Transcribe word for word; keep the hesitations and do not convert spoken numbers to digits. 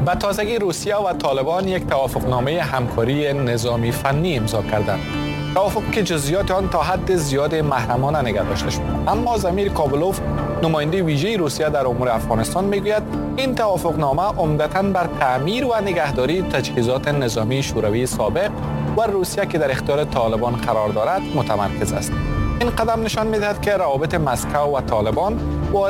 به تازگی روسیه و طالبان یک توافقنامه همکاری نظامی فنی امضا کردند. توافق که جزئیات آن تا حد زیاد محرمانه نگه داشته شد. اما ضمیر کابلوف، نماینده ویژه روسیه در امور افغانستان، میگوید این توافقنامه عمدتاً بر تعمیر و نگهداری تجهیزات نظامی شوروی سابق و روسیه که در اختیار طالبان قرار دارد متمرکز است. این قدم نشان می‌دهد که روابط مسکو و طالبان